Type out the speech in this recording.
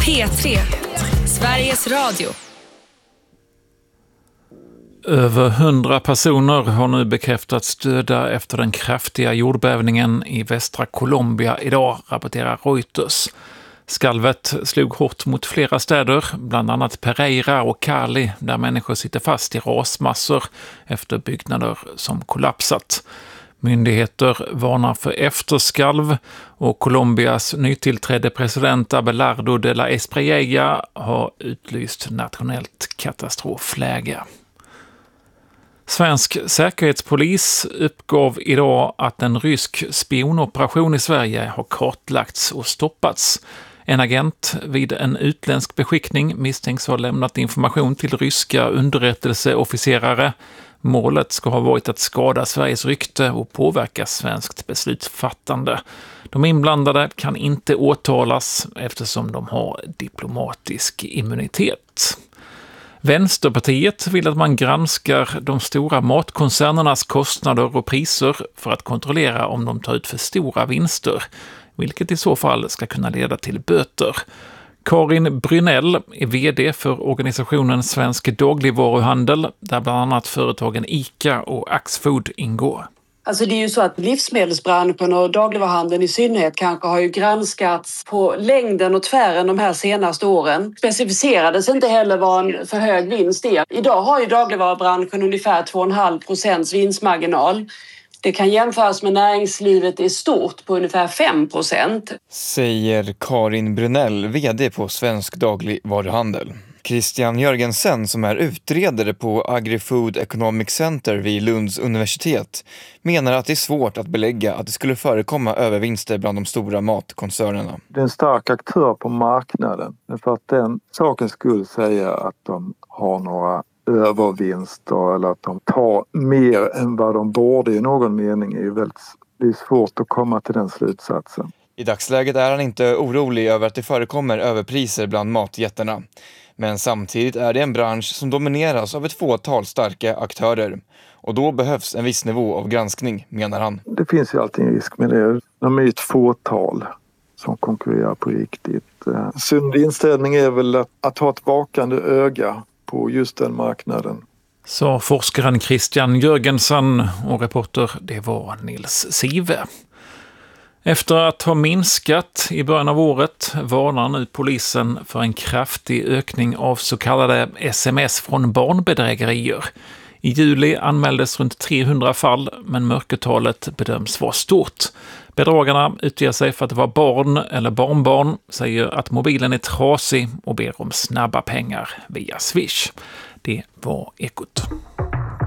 P3, Sveriges Radio. Över 100 personer har nu bekräftats döda efter den kraftiga jordbävningen i västra Colombia idag, rapporterar Reuters. Skalvet slog hårt mot flera städer, bland annat Pereira och Cali, där människor sitter fast i rasmassor efter byggnader som kollapsat. Myndigheter varnar för efterskalv och Colombias nytillträdde president Abelardo de la Espriella har utlyst nationellt katastrofläge. Svensk säkerhetspolis uppgav idag att en rysk spionoperation i Sverige har kartlagts och stoppats. En agent vid en utländsk beskickning misstänks ha lämnat information till ryska underrättelseofficerare. Målet ska ha varit att skada Sveriges rykte och påverka svenskt beslutsfattande. De inblandade kan inte åtalas eftersom de har diplomatisk immunitet. Vänsterpartiet vill att man granskar de stora matkoncernernas kostnader och priser för att kontrollera om de tar ut för stora vinster, vilket i så fall ska kunna leda till böter. Karin Brynell är vd för organisationen Svensk dagligvaruhandel, där bland annat företagen ICA och Axfood ingår. Alltså det är ju så att livsmedelsbranschen och dagligvaruhandeln i synnerhet kanske har ju granskats på längden och tvären de här senaste åren. Specificerades inte heller vad en för hög vinst är. Idag har ju dagligvarubranschen ungefär 2,5% vinstmarginal. Det kan jämföras med näringslivet i stort på ungefär 5%. Säger Karin Brynell, vd på Svensk dagligvaruhandel. Christian Jörgensen, som är utredare på Agri-Food Economic Center vid Lunds universitet, menar att det är svårt att belägga att det skulle förekomma övervinster bland de stora matkoncernerna. Det är en stark aktör på marknaden. För att den saken skulle säga att de har några övervinster eller att de tar mer än vad de borde i någon mening det är svårt att komma till den slutsatsen. I dagsläget är han inte orolig över att det förekommer överpriser bland matjättarna. Men samtidigt är det en bransch som domineras av ett fåtal starka aktörer. Och då behövs en viss nivå av granskning, menar han. Det finns ju alltid en risk med det. De är ett fåtal som konkurrerar på riktigt. Sund inställning är väl att ha ett vakande öga på just den marknaden. Så forskaren Christian Jörgensen och reporter det var Nils Sive. Efter att ha minskat i början av året varnar nu polisen för en kraftig ökning av så kallade sms från barnbedrägerier. I juli anmäldes runt 300 fall, men mörkertalet bedöms vara stort. Bedragarna utger sig för att vara barn eller barnbarn, säger att mobilen är trasig och ber om snabba pengar via Swish. Det var Ekot.